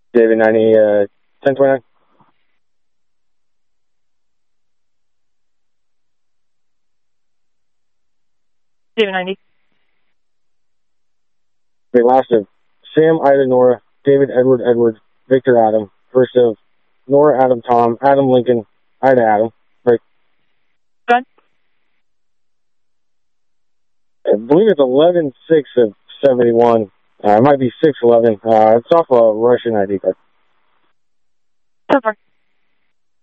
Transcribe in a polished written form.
David 90, 1029. David 90. Okay, last of Sam, Ida, Nora, David, Edward, Edward, Victor, Adam. First of Nora, Adam, Tom, Adam, Lincoln, Ida, Adam. Right. Good. I believe it's 11-6 of 71. It might be 6-11. It's off a Russian ID card. So far.